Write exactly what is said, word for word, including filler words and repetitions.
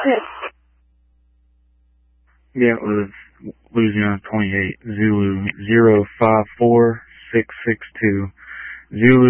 ahead. Yeah, it was Louisiana twenty-eight, Zulu zero five four six six two. Zulu